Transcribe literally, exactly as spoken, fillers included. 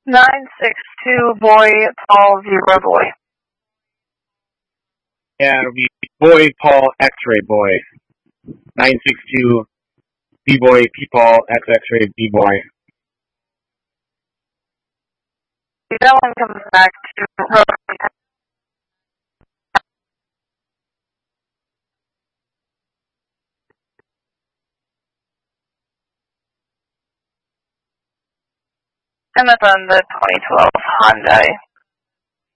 nine six two boy, Paul, zero boy. Yeah, it'll be boy, Paul, X-ray boy. nine six two, B-boy, P-Paul, X-X-ray, B-boy. That one comes back to and that's on the twenty twelve Hyundai.